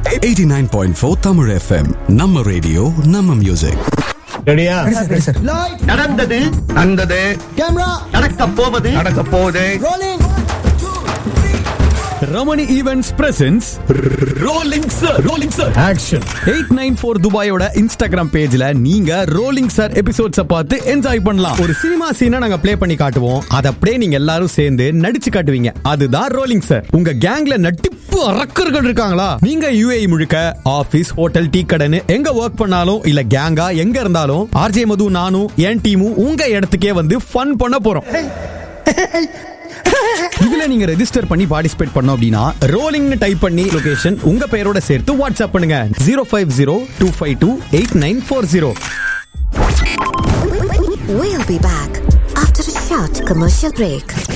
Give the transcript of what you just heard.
89.4 Tamil FM. நம்ம radio நம்ம music. ரெடியா? நடந்தது கேமரா நடக்க போகுது Ramani events presence rolling sir action. 894 துபாயோட Instagram பேஜ்ல நீங்க ரோலிங் சார் எபிசோட்ஸ பார்த்து என்ஜாய் பண்ணலாம். ஒரு சினிமா சீனை நாங்க ப்ளே பண்ணி காட்டுவோம், அத அப்படியே நீங்க எல்லாரும் சேர்ந்து நடிச்சு காட்டுவீங்க. அதுதான் ரோலிங் சார். உங்க கேங்ல நட்டிப்பு அரக்கர்கள் இருக்காங்களா? நீங்க UAE முழுக்க ஆபீஸ், ஹோட்டல், டீ கடைன்னு எங்க ஒர்க் பண்ணாலும் இல்ல கேங்கா எங்க இருந்தாலும் RJ மது நானும் என் டீமும் உங்க இடத்துக்கே வந்து ஃபன் பண்ண போறோம். இதுல நீங்க ரெஜிஸ்டர் பண்ணி பார்ட்டிசிபேட் பண்ணோம் அப்படின்னா ரோலிங்னு டைப் பண்ணி லொகேஷன் உங்க பெயரோட சேர்த்து வாட்ஸ்அப் பண்ணுங்க 050-252-8940. We'll be back after a short commercial break.